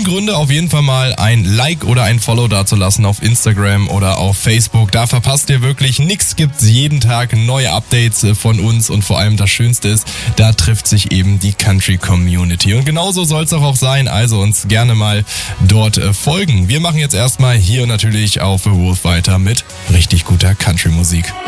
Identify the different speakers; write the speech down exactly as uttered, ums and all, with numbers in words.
Speaker 1: Gründe, auf jeden Fall mal ein Like oder ein Follow dazulassen auf Instagram oder auf Facebook. Da verpasst ihr wirklich nichts. Gibt's jeden Tag neue Updates von uns und vor allem das Schönste ist, da trifft sich eben die Country Community. Und genauso soll es auch sein, also uns gerne mal dort äh, folgen. Wir machen jetzt erstmal hier natürlich auf The Wolf weiter mit richtig guter Country-Musik.